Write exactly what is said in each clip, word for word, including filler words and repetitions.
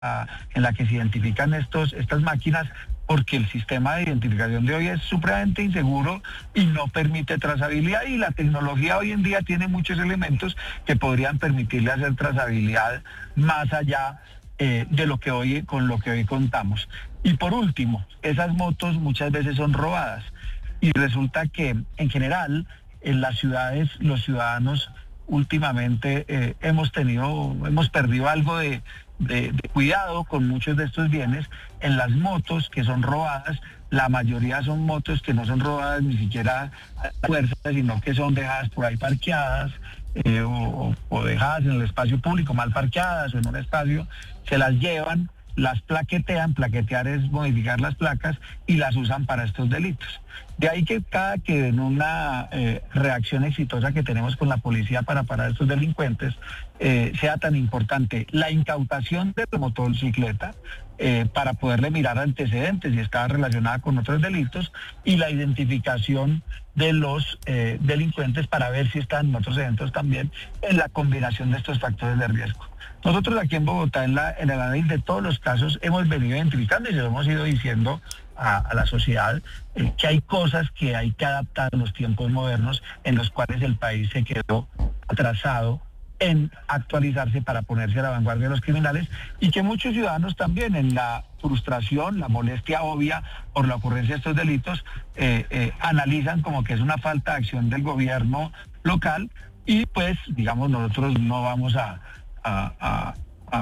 en la que se identifican estos, estas máquinas, porque el sistema de identificación de hoy es supremamente inseguro y no permite trazabilidad, y la tecnología hoy en día tiene muchos elementos que podrían permitirle hacer trazabilidad más allá eh, de lo que hoy, con lo que hoy contamos. Y por último, esas motos muchas veces son robadas y resulta que en general en las ciudades los ciudadanos últimamente eh, hemos tenido, hemos perdido algo de De, de cuidado con muchos de estos bienes. En las motos que son robadas, la mayoría son motos que no son robadas ni siquiera a fuerza, sino que son dejadas por ahí parqueadas eh, o, o dejadas en el espacio público mal parqueadas o en un espacio, se las llevan, las plaquetean, plaquetear es modificar las placas y las usan para estos delitos. De ahí que cada que en una eh, reacción exitosa que tenemos con la policía para parar a estos delincuentes, eh, sea tan importante la incautación de la motocicleta eh, para poderle mirar antecedentes si estaba relacionada con otros delitos, y la identificación de los eh, delincuentes para ver si están en otros eventos también, en la combinación de estos factores de riesgo. Nosotros aquí en Bogotá, en, la, en el análisis de todos los casos, hemos venido identificando y se lo hemos ido diciendo a, a la sociedad eh, que hay cosas que hay que adaptar a los tiempos modernos en los cuales el país se quedó atrasado en actualizarse para ponerse a la vanguardia de los criminales, y que muchos ciudadanos también, en la frustración, la molestia obvia por la ocurrencia de estos delitos, eh, eh, analizan como que es una falta de acción del gobierno local, y pues digamos nosotros no vamos a A, a,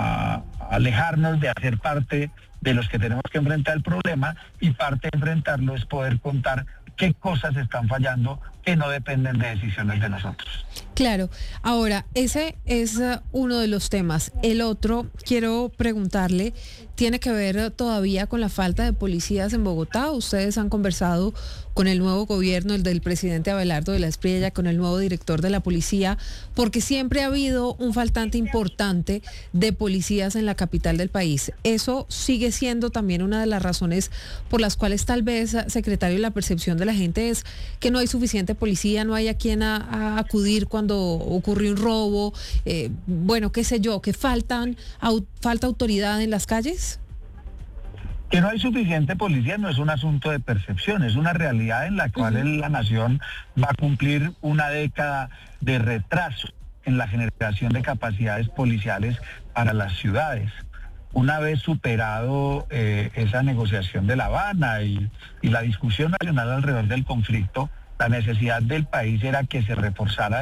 a alejarnos de hacer parte de los que tenemos que enfrentar el problema, y parte de enfrentarlo es poder contar qué cosas están fallando que no dependen de decisiones de nosotros. Claro, ahora ese es uh, uno de los temas. El otro, quiero preguntarle, tiene que ver todavía con la falta de policías en Bogotá. Ustedes han conversado con el nuevo gobierno, el del presidente Abelardo de la Espriella, con el nuevo director de la policía, porque siempre ha habido un faltante importante de policías en la capital del país. Eso sigue siendo también una de las razones por las cuales tal vez, secretario, la percepción de la gente es que no hay suficiente policía, no hay a quien a, a acudir cuando ocurre un robo, eh, bueno, qué sé yo, que faltan, au, falta autoridad en las calles. Que no hay suficiente policía no es un asunto de percepción, es una realidad en la cual uh-huh. la nación va a cumplir una década de retraso en la generación de capacidades policiales para las ciudades. Una vez superado eh, esa negociación de La Habana y, y la discusión nacional alrededor del conflicto, la necesidad del país era que se reforzara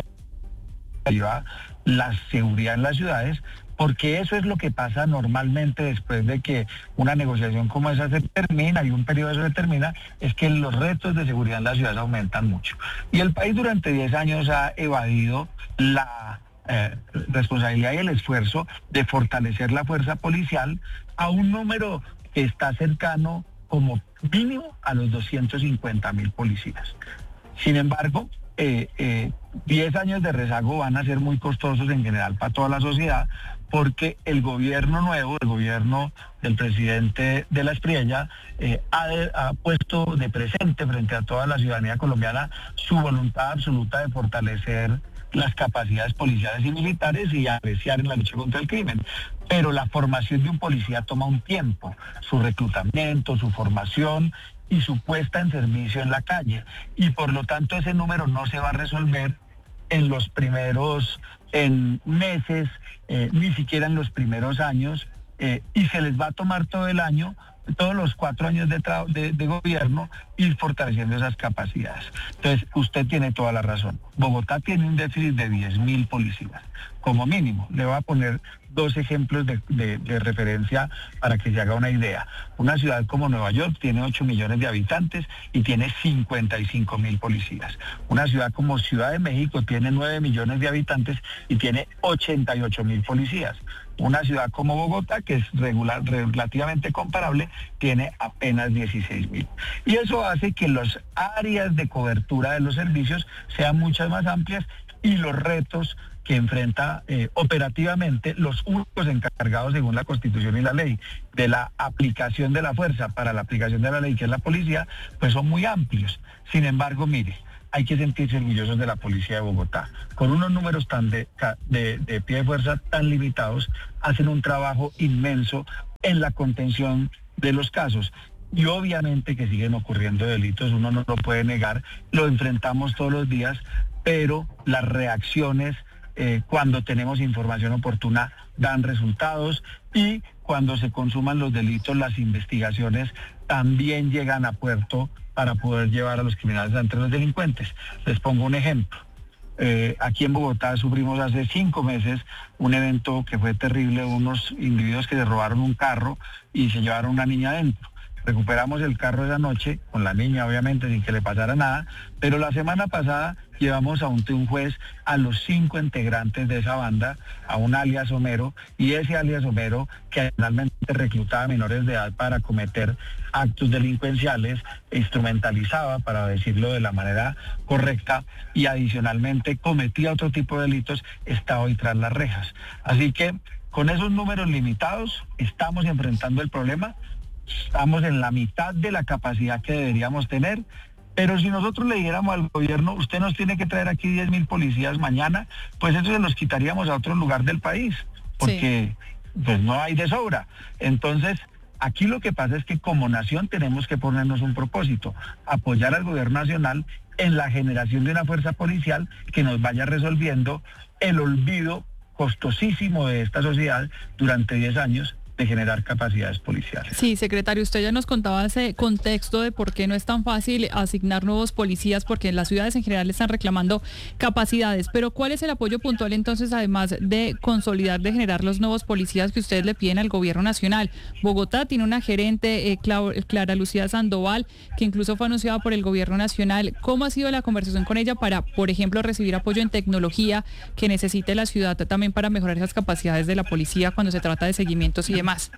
la seguridad en las ciudades, porque eso es lo que pasa normalmente después de que una negociación como esa se termina y un periodo de eso se termina, es que los retos de seguridad en las ciudades aumentan mucho. Y el país durante diez años ha evadido la eh, responsabilidad y el esfuerzo de fortalecer la fuerza policial a un número que está cercano como mínimo a los doscientos cincuenta mil policías. Sin embargo, eh, eh, diez años de rezago van a ser muy costosos en general para toda la sociedad, porque el gobierno nuevo, el gobierno del presidente de la Espriella, eh, ha, de, ha puesto de presente frente a toda la ciudadanía colombiana su voluntad absoluta de fortalecer las capacidades policiales y militares y apreciar en la lucha contra el crimen. Pero la formación de un policía toma un tiempo, su reclutamiento, su formación y su puesta en servicio en la calle. Y por lo tanto ese número no se va a resolver en los primeros en meses, eh, ni siquiera en los primeros años, eh, y se les va a tomar todo el año, todos los cuatro años de, tra- de, de gobierno, ir fortaleciendo esas capacidades. Entonces, usted tiene toda la razón. Bogotá tiene un déficit de diez mil policías, como mínimo. Le voy a poner dos ejemplos de, de, de referencia para que se haga una idea. Una ciudad como Nueva York tiene ocho millones de habitantes y tiene cincuenta y cinco mil policías. Una ciudad como Ciudad de México tiene nueve millones de habitantes y tiene ochenta y ocho mil policías. Una ciudad como Bogotá, que es regular, relativamente comparable, tiene apenas dieciséis mil. Y eso hace que las áreas de cobertura de los servicios sean muchas más amplias, y los retos que enfrenta eh, operativamente los únicos encargados, según la Constitución y la ley, de la aplicación de la fuerza para la aplicación de la ley, que es la policía, pues son muy amplios. Sin embargo, mire, hay que sentirse orgullosos de la policía de Bogotá. Con unos números tan de, de, de pie de fuerza tan limitados, hacen un trabajo inmenso en la contención de los casos. Y obviamente que siguen ocurriendo delitos, uno no lo puede negar, lo enfrentamos todos los días, pero las reacciones eh, cuando tenemos información oportuna dan resultados, y cuando se consuman los delitos, las investigaciones también llegan a puerto para poder llevar a los criminales ante los delincuentes. Les pongo un ejemplo. Eh, aquí en Bogotá sufrimos hace cinco meses un evento que fue terrible, unos individuos que se robaron un carro y se llevaron una niña adentro. Recuperamos el carro esa noche, con la niña obviamente sin que le pasara nada, pero la semana pasada llevamos a un, un juez a los cinco integrantes de esa banda, a un alias Homero, y ese alias Homero, que finalmente reclutaba a menores de edad para cometer actos delincuenciales, instrumentalizaba, para decirlo de la manera correcta, y adicionalmente cometía otro tipo de delitos, está hoy tras las rejas. Así que con esos números limitados estamos enfrentando el problema. Estamos en la mitad de la capacidad que deberíamos tener, pero si nosotros le dijéramos al gobierno, usted nos tiene que traer aquí diez mil policías mañana, pues eso se los quitaríamos a otro lugar del país, porque sí, pues no hay de sobra. Entonces, aquí lo que pasa es que como nación tenemos que ponernos un propósito, apoyar al gobierno nacional en la generación de una fuerza policial que nos vaya resolviendo el olvido costosísimo de esta sociedad durante diez años, de generar capacidades policiales. Sí, secretario, usted ya nos contaba ese contexto de por qué no es tan fácil asignar nuevos policías, porque las ciudades en general están reclamando capacidades, pero ¿cuál es el apoyo puntual entonces, además de consolidar, de generar los nuevos policías que ustedes le piden al gobierno nacional? Bogotá tiene una gerente, eh, Clara Lucía Sandoval, que incluso fue anunciada por el gobierno nacional. ¿Cómo ha sido la conversación con ella para, por ejemplo, recibir apoyo en tecnología que necesite la ciudad también para mejorar esas capacidades de la policía cuando se trata de seguimientos y demás? Más.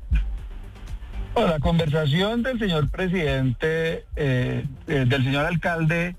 Bueno, la conversación del señor presidente, eh, eh, del señor alcalde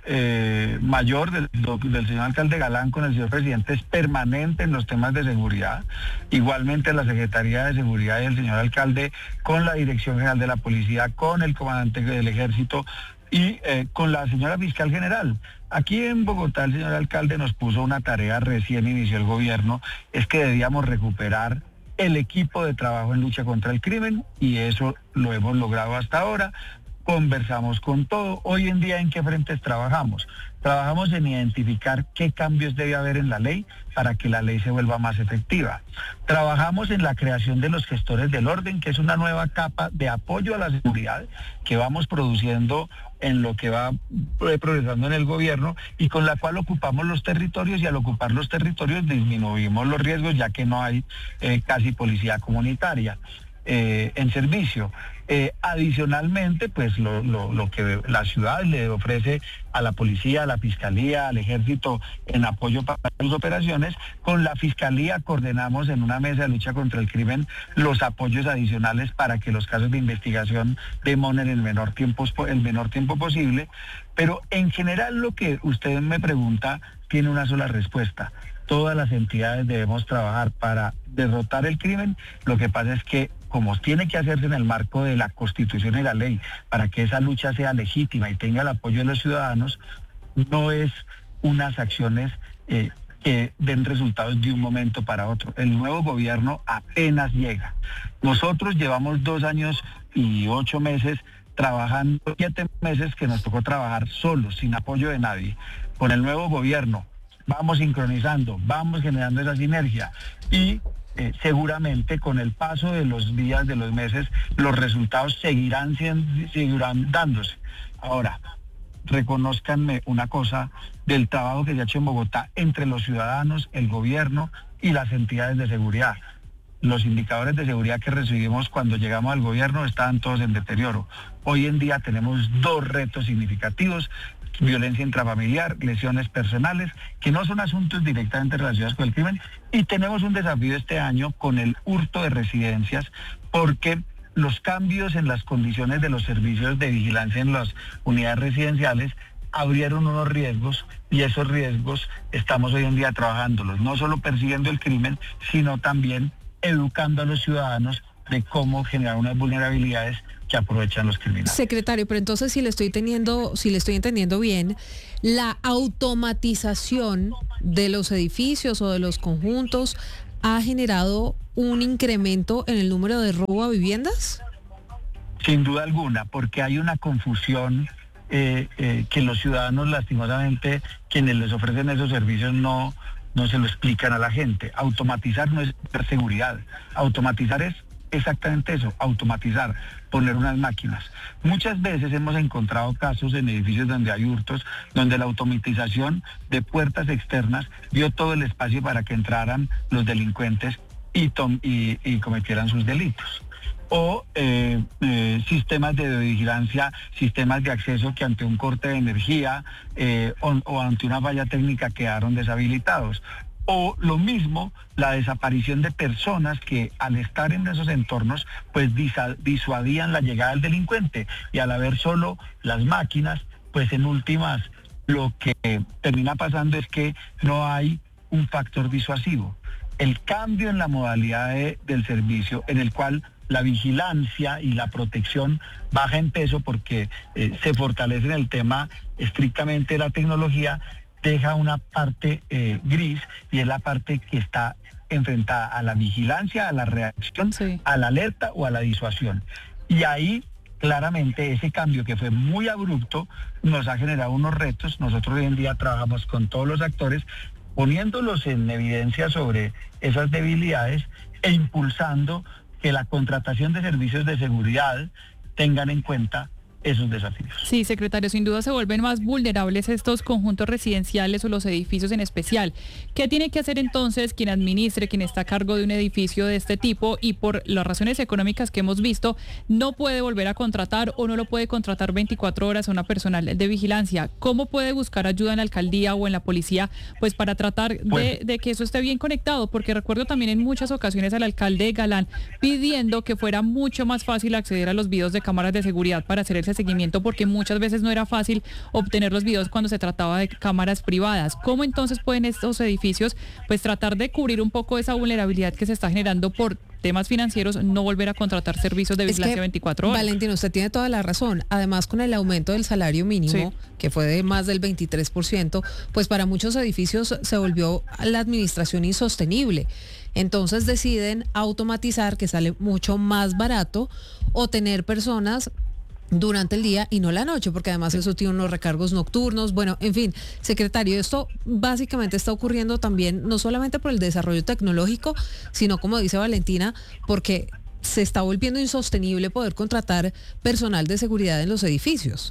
eh, mayor, del, del señor alcalde Galán con el señor presidente es permanente en los temas de seguridad. Igualmente la Secretaría de Seguridad y el señor alcalde con la Dirección General de la Policía, con el comandante del Ejército y eh, con la señora fiscal general. Aquí en Bogotá el señor alcalde nos puso una tarea, recién inició el gobierno, es que debíamos recuperar el equipo de trabajo en lucha contra el crimen, y eso lo hemos logrado hasta ahora. Conversamos con todo. Hoy en día, ¿en qué frentes trabajamos? Trabajamos en identificar qué cambios debe haber en la ley para que la ley se vuelva más efectiva. Trabajamos en la creación de los gestores del orden, que es una nueva capa de apoyo a la seguridad que vamos produciendo en lo que va progresando en el gobierno y con la cual ocupamos los territorios, y al ocupar los territorios disminuimos los riesgos, ya que no hay eh, casi policía comunitaria eh, en servicio. Eh, adicionalmente, pues lo, lo, lo que la ciudad le ofrece a la policía, a la fiscalía, al ejército en apoyo para sus operaciones. Con la fiscalía coordinamos en una mesa de lucha contra el crimen los apoyos adicionales para que los casos de investigación demoren el menor tiempo, el menor tiempo posible. Pero en general lo que usted me pregunta tiene una sola respuesta. Todas las entidades debemos trabajar para derrotar el crimen. Lo que pasa es que, como tiene que hacerse en el marco de la Constitución y la ley, para que esa lucha sea legítima y tenga el apoyo de los ciudadanos, no es unas acciones eh, que den resultados de un momento para otro. El nuevo gobierno apenas llega. Nosotros llevamos dos años y ocho meses trabajando, siete meses que nos tocó trabajar solos, sin apoyo de nadie. Con el nuevo gobierno vamos sincronizando, vamos generando esa sinergia, y Eh, seguramente con el paso de los días, de los meses, los resultados seguirán, seguirán dándose. Ahora, reconózcanme una cosa del trabajo que se ha hecho en Bogotá entre los ciudadanos, el gobierno y las entidades de seguridad. Los indicadores de seguridad que recibimos cuando llegamos al gobierno estaban todos en deterioro. Hoy en día tenemos dos retos significativos: violencia intrafamiliar, lesiones personales, que no son asuntos directamente relacionados con el crimen, y tenemos un desafío este año con el hurto de residencias, porque los cambios en las condiciones de los servicios de vigilancia en las unidades residenciales abrieron unos riesgos, y esos riesgos estamos hoy en día trabajándolos, no solo persiguiendo el crimen, sino también educando a los ciudadanos de cómo generar unas vulnerabilidades que aprovechan los criminales. Secretario, pero entonces si le estoy teniendo, si le estoy entendiendo bien, la automatización de los edificios o de los conjuntos ha generado un incremento en el número de robo a viviendas? Sin duda alguna, porque hay una confusión eh, eh, que los ciudadanos, lastimosamente, quienes les ofrecen esos servicios no, no se lo explican a la gente. Automatizar no es seguridad, automatizar es exactamente eso, automatizar, poner unas máquinas. Muchas veces hemos encontrado casos en edificios donde hay hurtos, donde la automatización de puertas externas dio todo el espacio para que entraran los delincuentes y, tom- y, y cometieran sus delitos. O eh, eh, sistemas de vigilancia, sistemas de acceso que ante un corte de energía eh, o, o ante una falla técnica quedaron deshabilitados. O lo mismo, la desaparición de personas que al estar en esos entornos, pues disa- disuadían la llegada del delincuente. Y al haber solo las máquinas, pues en últimas, lo que termina pasando es que no hay un factor disuasivo. El cambio en la modalidad de, del servicio, en el cual la vigilancia y la protección baja en peso porque eh, se fortalece en el tema estrictamente de la tecnología, deja una parte eh, gris y es la parte que está enfrentada a la vigilancia, a la reacción, sí, a la alerta o a la disuasión. Y ahí claramente ese cambio que fue muy abrupto nos ha generado unos retos. Nosotros hoy en día trabajamos con todos los actores poniéndolos en evidencia sobre esas debilidades e impulsando que la contratación de servicios de seguridad tengan en cuenta esos desafíos. Sí, secretario, sin duda se vuelven más vulnerables estos conjuntos residenciales o los edificios en especial. ¿Qué tiene que hacer entonces quien administre, quien está a cargo de un edificio de este tipo y por las razones económicas que hemos visto no puede volver a contratar o no lo puede contratar veinticuatro horas a una personal de vigilancia? ¿Cómo puede buscar ayuda en la alcaldía o en la policía pues para tratar de, de que eso esté bien conectado? Porque recuerdo también en muchas ocasiones al alcalde Galán pidiendo que fuera mucho más fácil acceder a los videos de cámaras de seguridad para hacer ese seguimiento, porque muchas veces no era fácil obtener los videos cuando se trataba de cámaras privadas. ¿Cómo entonces pueden estos edificios pues tratar de cubrir un poco esa vulnerabilidad que se está generando por temas financieros, no volver a contratar servicios de vigilancia es que, veinticuatro horas? Valentino, usted tiene toda la razón. Además, con el aumento del salario mínimo, sí, que fue de más del veintitrés por ciento, pues para muchos edificios se volvió la administración insostenible. Entonces deciden automatizar, que sale mucho más barato, o tener personas durante el día y no la noche, porque además eso tiene unos recargos nocturnos. Bueno, en fin, secretario, esto básicamente está ocurriendo también no solamente por el desarrollo tecnológico, sino, como dice Valentina, porque se está volviendo insostenible poder contratar personal de seguridad en los edificios.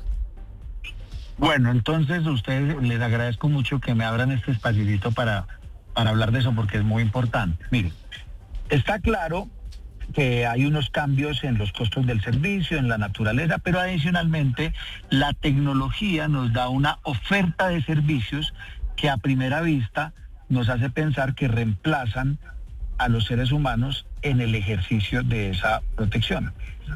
Bueno, entonces a ustedes les agradezco mucho que me abran este espacito para, para hablar de eso, porque es muy importante. Miren, está claro que hay unos cambios en los costos del servicio, en la naturaleza, pero adicionalmente la tecnología nos da una oferta de servicios que a primera vista nos hace pensar que reemplazan a los seres humanos en el ejercicio de esa protección.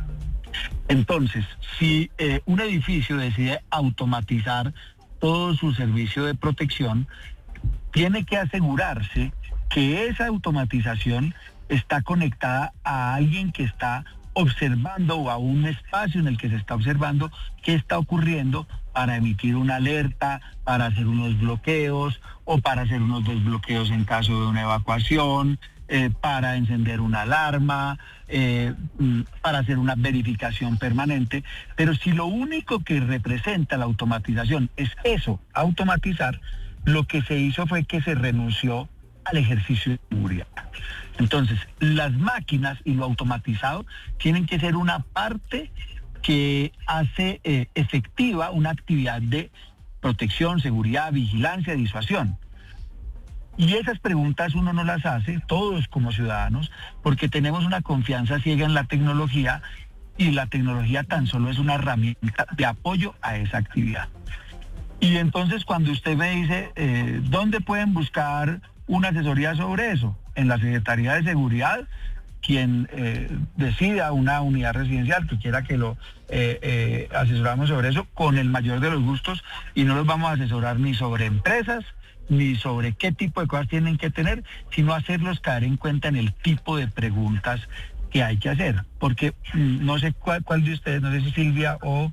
Entonces, si eh, un edificio decide automatizar todo su servicio de protección, tiene que asegurarse que esa automatización está conectada a alguien que está observando o a un espacio en el que se está observando qué está ocurriendo para emitir una alerta, para hacer unos bloqueos o para hacer unos desbloqueos en caso de una evacuación, eh, para encender una alarma, eh, para hacer una verificación permanente. Pero si lo único que representa la automatización es eso, automatizar, lo que se hizo fue que se renunció al ejercicio de seguridad. Entonces, las máquinas y lo automatizado tienen que ser una parte que hace eh, efectiva una actividad de protección, seguridad, vigilancia, disuasión. Y esas preguntas uno no las hace, todos como ciudadanos, porque tenemos una confianza ciega en la tecnología y la tecnología tan solo es una herramienta de apoyo a esa actividad. Y entonces cuando usted me dice, eh, ¿dónde pueden buscar una asesoría sobre eso? En la Secretaría de Seguridad, quien eh, decida una unidad residencial que quiera que lo eh, eh, asesoramos sobre eso, con el mayor de los gustos, y no los vamos a asesorar ni sobre empresas, ni sobre qué tipo de cosas tienen que tener, sino hacerlos caer en cuenta en el tipo de preguntas que hay que hacer, porque no sé cuál, cuál de ustedes, no sé si Silvia o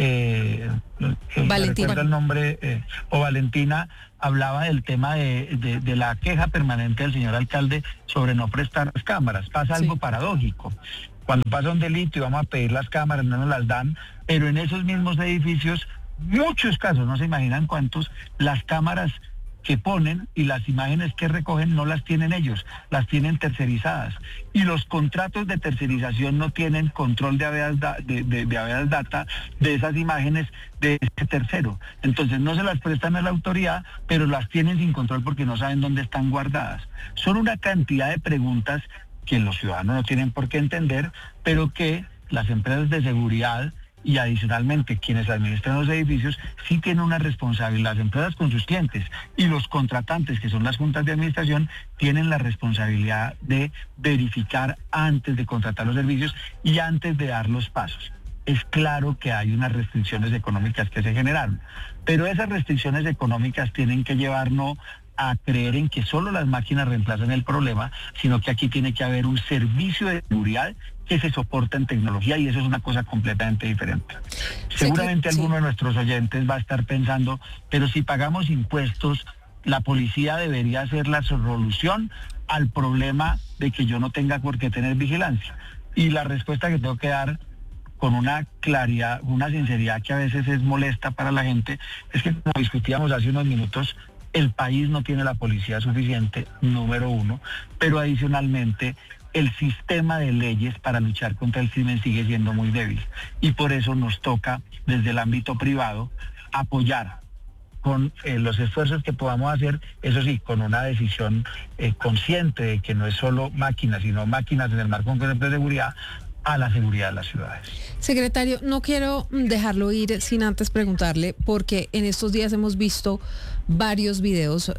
eh, Valentina, recuerda el nombre, eh, o Valentina, hablaba del tema de, de, de la queja permanente del señor alcalde sobre no prestar las cámaras. Pasa algo sí. paradójico. Cuando pasa un delito y vamos a pedir las cámaras, no nos las dan, pero en esos mismos edificios, muchos casos, no se imaginan cuántos, las cámaras que ponen y las imágenes que recogen no las tienen ellos, las tienen tercerizadas. Y los contratos de tercerización no tienen control de habeas, de, de, de habeas data de esas imágenes de ese tercero. Entonces no se las prestan a la autoridad, pero las tienen sin control porque no saben dónde están guardadas. Son una cantidad de preguntas que los ciudadanos no tienen por qué entender, pero que las empresas de seguridad y adicionalmente quienes administran los edificios sí tienen una responsabilidad. Las empresas con sus clientes y los contratantes, que son las juntas de administración, tienen la responsabilidad de verificar antes de contratar los servicios y antes de dar los pasos. Es claro que hay unas restricciones económicas que se generaron, pero esas restricciones económicas tienen que llevarnos a creer en que solo las máquinas reemplazan el problema, sino que aquí tiene que haber un servicio de seguridad que se soporta en tecnología, y eso es una cosa completamente diferente. Seguramente sí. alguno de nuestros oyentes va a estar pensando, pero si pagamos impuestos, la policía debería ser la solución al problema de que yo no tenga por qué tener vigilancia. Y la respuesta que tengo que dar con una claridad, una sinceridad que a veces es molesta para la gente, es que, como discutíamos hace unos minutos, el país no tiene la policía suficiente, número uno, pero adicionalmente el sistema de leyes para luchar contra el crimen sigue siendo muy débil. Y por eso nos toca, desde el ámbito privado, apoyar con eh, los esfuerzos que podamos hacer, eso sí, con una decisión eh, consciente de que no es solo máquinas, sino máquinas en el marco de seguridad, a la seguridad de las ciudades. Secretario, no quiero dejarlo ir sin antes preguntarle, porque en estos días hemos visto varios videos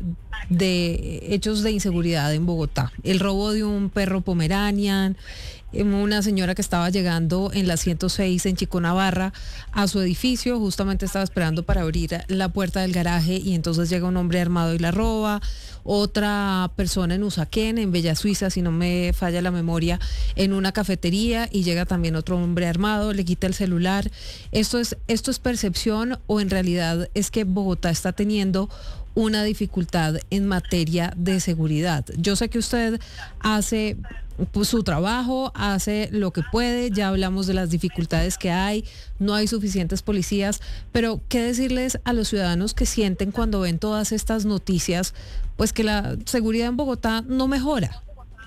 de hechos de inseguridad en Bogotá. El robo de un perro pomeranian, una señora que estaba llegando en la ciento seis en Chico Navarra a su edificio, justamente estaba esperando para abrir la puerta del garaje y entonces llega un hombre armado y la roba. Otra persona en Usaquén, en Bella Suiza, si no me falla la memoria, en una cafetería, y llega también otro hombre armado, le quita el celular. ¿Esto es, esto es percepción o en realidad es que Bogotá está teniendo una dificultad en materia de seguridad? Yo sé que usted hace pues, su trabajo, hace lo que puede, ya hablamos de las dificultades que hay, no hay suficientes policías, pero ¿qué decirles a los ciudadanos que sienten cuando ven todas estas noticias, pues que la seguridad en Bogotá no mejora?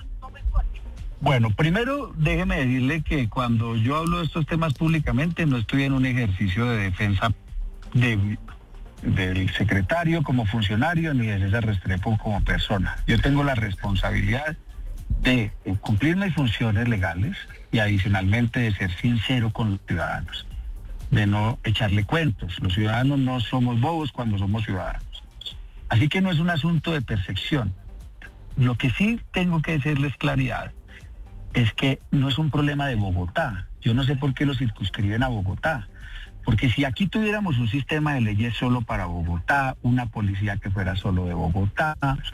Bueno, primero déjeme decirle que cuando yo hablo de estos temas públicamente no estoy en un ejercicio de defensa de del secretario como funcionario ni de César Restrepo como persona. Yo tengo la responsabilidad de cumplir mis funciones legales y adicionalmente de ser sincero con los ciudadanos, de no echarle cuentos. Los ciudadanos no somos bobos cuando somos ciudadanos. Así que no es un asunto de percepción. Lo que sí tengo que decirles claridad es que no es un problema de Bogotá. Yo no sé por qué lo circunscriben a Bogotá. Porque si aquí tuviéramos un sistema de leyes solo para Bogotá, una policía que fuera solo de Bogotá,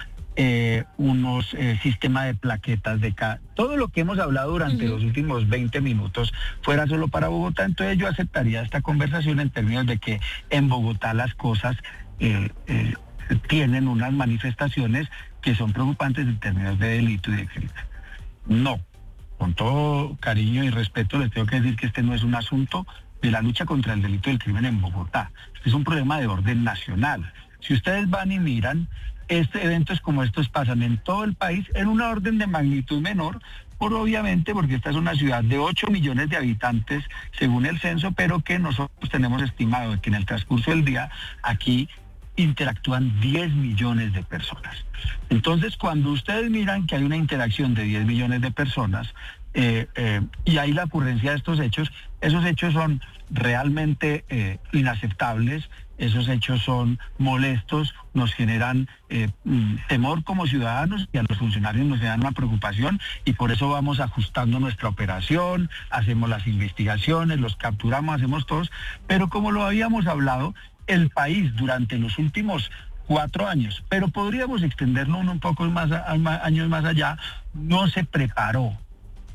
eh, unos eh, sistemas de plaquetas de cada... Todo lo que hemos hablado durante uh-huh. los últimos veinte minutos fuera solo para Bogotá, entonces yo aceptaría esta conversación en términos de que en Bogotá las cosas eh, eh, tienen unas manifestaciones que son preocupantes en términos de delito y de crimen. No, con todo cariño y respeto les tengo que decir que este no es un asunto de la lucha contra el delito y el crimen en Bogotá. Es un problema de orden nacional. Si ustedes van y miran, este, eventos como estos pasan en todo el país en una orden de magnitud menor, por obviamente porque esta es una ciudad de ocho millones de habitantes según el censo, pero que nosotros tenemos estimado que en el transcurso del día aquí interactúan diez millones de personas. Entonces, cuando ustedes miran que hay una interacción de diez millones de personas, Eh, eh, y hay la ocurrencia de estos hechos, esos hechos son realmente eh, inaceptables, esos hechos son molestos, nos generan eh, temor como ciudadanos y a los funcionarios nos generan una preocupación y por eso vamos ajustando nuestra operación, hacemos las investigaciones, los capturamos, hacemos todos, pero como lo habíamos hablado, el país durante los últimos cuatro años, pero podríamos extenderlo un poco más a, a, años más allá, no se preparó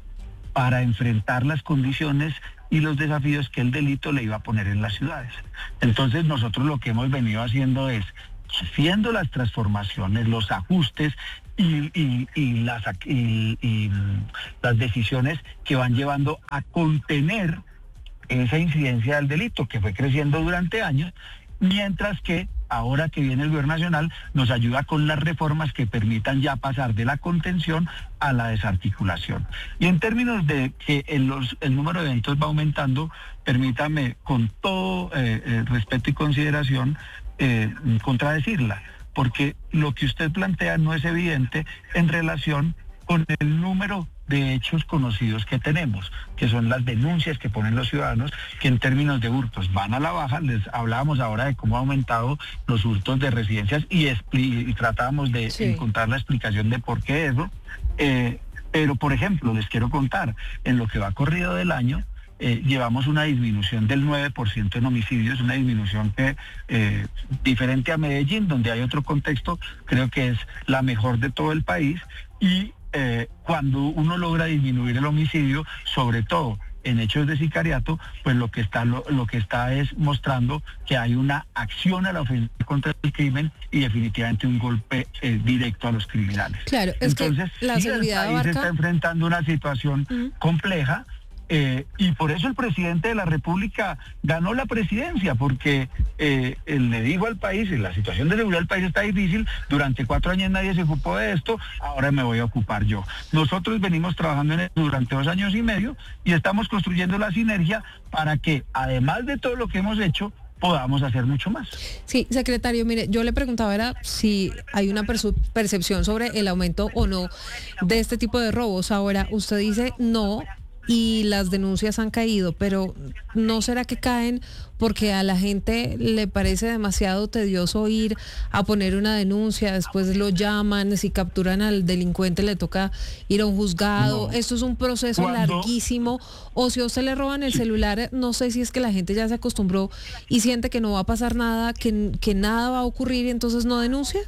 para enfrentar las condiciones y los desafíos que el delito le iba a poner en las ciudades. Entonces nosotros lo que hemos venido haciendo es haciendo las transformaciones, los ajustes y, y, y, las, y, y las decisiones que van llevando a contener esa incidencia del delito que fue creciendo durante años, mientras que ahora que viene el gobierno nacional nos ayuda con las reformas que permitan ya pasar de la contención a la desarticulación. Y en términos de que el, los, el número de eventos va aumentando, permítame con todo eh, eh, respeto y consideración eh, contradecirla, porque lo que usted plantea no es evidente en relación con el número de hechos conocidos que tenemos, que son las denuncias que ponen los ciudadanos, que en términos de hurtos van a la baja. Les hablábamos ahora de cómo ha aumentado los hurtos de residencias y, y tratábamos de sí. encontrar la explicación de por qué eso. Eh, pero, por ejemplo, les quiero contar, en lo que va corrido del año, Eh, llevamos una disminución del nueve por ciento en homicidios, una disminución que, eh, diferente a Medellín, donde hay otro contexto, creo que es la mejor de todo el país, y eh, cuando uno logra disminuir el homicidio, sobre todo en hechos de sicariato, pues lo que está lo, lo que está es mostrando que hay una acción a la ofensiva contra el crimen y definitivamente un golpe eh, directo a los criminales. Claro, es Entonces, que la sí, seguridad el país abarca... está enfrentando una situación uh-huh. compleja. Eh, y por eso el presidente de la República ganó la presidencia, porque eh, él le dijo al país, la situación de seguridad del país está difícil, durante cuatro años nadie se ocupó de esto, ahora me voy a ocupar yo. Nosotros venimos trabajando en esto durante dos años y medio y estamos construyendo la sinergia para que, además de todo lo que hemos hecho, podamos hacer mucho más. Sí, secretario, mire, yo le preguntaba era si hay una persu- percepción sobre el aumento o no de este tipo de robos. Ahora, usted dice no, y las denuncias han caído, pero ¿no será que caen porque a la gente le parece demasiado tedioso ir a poner una denuncia, después lo llaman, si capturan al delincuente le toca ir a un juzgado? No. Esto es un proceso ¿Cuándo? larguísimo, o si a usted le roban el sí. celular, no sé si es que la gente ya se acostumbró y siente que no va a pasar nada, que, que nada va a ocurrir y entonces no denuncia.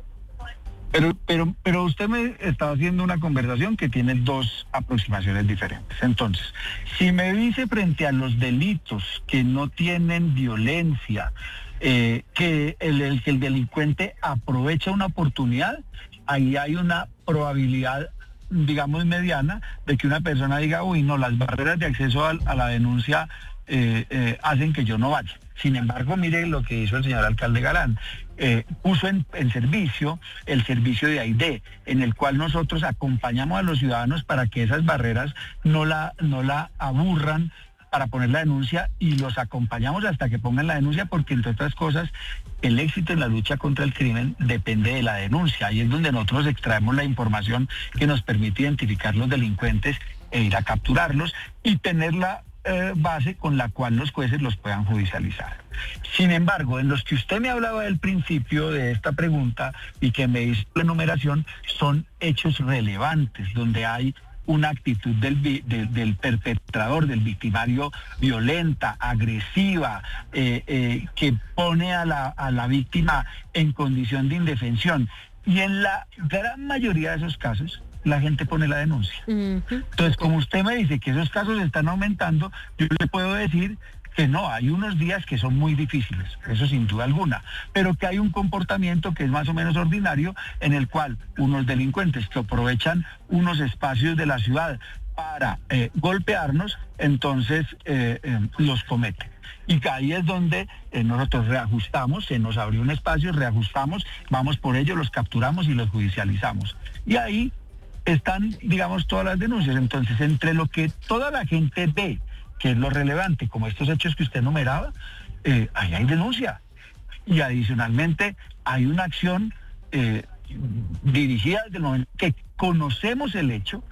Pero, pero, pero usted me está haciendo una conversación que tiene dos aproximaciones diferentes. Entonces, si me dice frente a los delitos que no tienen violencia, eh, que el, el, que el delincuente aprovecha una oportunidad, ahí hay una probabilidad, digamos, mediana de que una persona diga, uy, no, las barreras de acceso a, a la denuncia eh, eh, hacen que yo no vaya. Sin embargo, mire lo que hizo el señor alcalde Galán. Eh, puso en, en servicio el servicio de A I D, en el cual nosotros acompañamos a los ciudadanos para que esas barreras no la, no la aburran para poner la denuncia, y los acompañamos hasta que pongan la denuncia, porque entre otras cosas el éxito en la lucha contra el crimen depende de la denuncia. Ahí es donde nosotros extraemos la información que nos permite identificar los delincuentes e ir a capturarlos y tener la Eh, base con la cual los jueces los puedan judicializar. Sin embargo, en los que usted me hablaba del principio de esta pregunta y que me hizo la enumeración, son hechos relevantes, donde hay una actitud del, de, del perpetrador, del victimario violenta, agresiva, eh, eh, que pone a la, a la víctima en condición de indefensión. Y en la gran mayoría de esos casos, la gente pone la denuncia. Uh-huh. Entonces, como usted me dice que esos casos están aumentando, yo le puedo decir que no, hay unos días que son muy difíciles, eso sin duda alguna, pero que hay un comportamiento que es más o menos ordinario, en el cual unos delincuentes que aprovechan unos espacios de la ciudad para eh, golpearnos, entonces eh, eh, los cometen. Y ahí es donde eh, nosotros reajustamos, se nos abrió un espacio, reajustamos, vamos por ello, los capturamos y los judicializamos. Y ahí están, digamos, todas las denuncias. Entonces, entre lo que toda la gente ve, que es lo relevante, como estos hechos que usted enumeraba, eh, ahí hay denuncia. Y adicionalmente hay una acción eh, dirigida desde el momento que conocemos el hecho,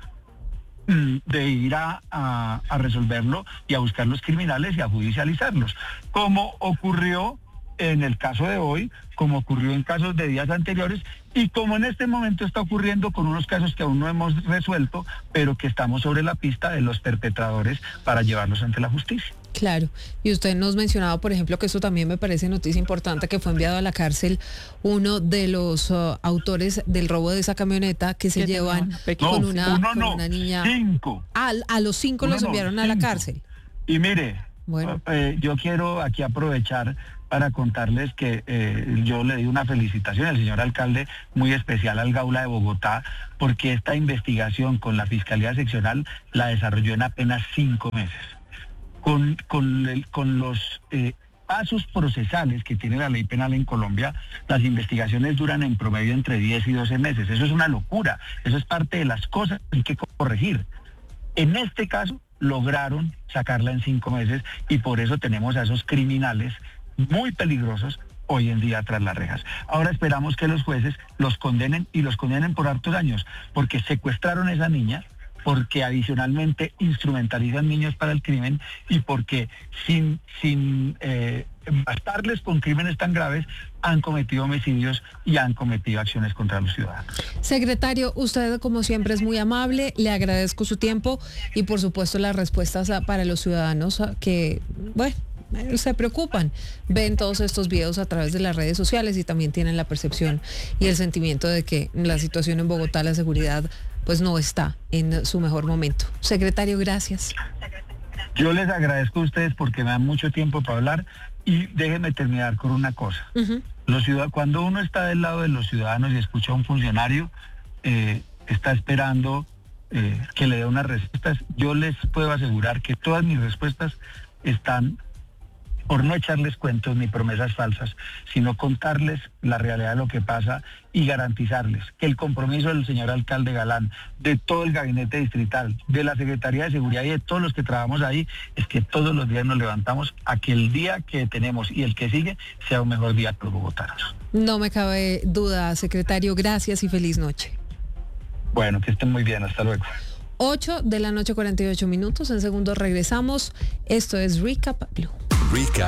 de ir a, a, a resolverlo y a buscar los criminales y a judicializarlos, como ocurrió en el caso de hoy, como ocurrió en casos de días anteriores, y como en este momento está ocurriendo con unos casos que aún no hemos resuelto, pero que estamos sobre la pista de los perpetradores para llevarlos ante la justicia. Claro, y usted nos mencionaba, por ejemplo, que eso también me parece noticia importante, que fue enviado a la cárcel uno de los uh, autores del robo de esa camioneta que se llevan con, no, una, uno con no, una niña. Cinco. A, a los cinco Uno los enviaron no, a la cinco. cárcel. Y mire, Bueno. eh, yo quiero aquí aprovechar para contarles que eh, yo le di una felicitación al señor alcalde muy especial al Gaula de Bogotá, porque esta investigación con la Fiscalía Seccional la desarrolló en apenas cinco meses. Con, con, el, con los eh, pasos procesales que tiene la ley penal en Colombia, las investigaciones duran en promedio entre diez y doce meses. Eso es una locura, eso es parte de las cosas que hay que corregir. En este caso, lograron sacarla en cinco meses y por eso tenemos a esos criminales muy peligrosos hoy en día tras las rejas. Ahora esperamos que los jueces los condenen y los condenen por hartos años, porque secuestraron a esa niña, porque adicionalmente instrumentalizan niños para el crimen y porque sin, sin eh, bastarles con crímenes tan graves han cometido homicidios y han cometido acciones contra los ciudadanos. Secretario, usted como siempre es muy amable, le agradezco su tiempo y por supuesto las respuestas a, para los ciudadanos que, bueno, se preocupan, ven todos estos videos a través de las redes sociales y también tienen la percepción y el sentimiento de que la situación en Bogotá, la seguridad, pues no está en su mejor momento. Secretario, gracias. Yo les agradezco a ustedes porque me dan mucho tiempo para hablar y déjenme terminar con una cosa. Uh-huh. Los ciudad- cuando uno está del lado de los ciudadanos y escucha a un funcionario, eh, está esperando eh, que le dé unas respuestas. Yo les puedo asegurar que todas mis respuestas están por no echarles cuentos ni promesas falsas, sino contarles la realidad de lo que pasa y garantizarles que el compromiso del señor alcalde Galán, de todo el gabinete distrital, de la Secretaría de Seguridad y de todos los que trabajamos ahí, es que todos los días nos levantamos a que el día que tenemos y el que sigue sea un mejor día para los bogotanos. No me cabe duda, secretario. Gracias y feliz noche. Bueno, que estén muy bien. Hasta luego. ocho de la noche, cuarenta y ocho minutos. En segundos regresamos. Esto es Recap Blue. Recap.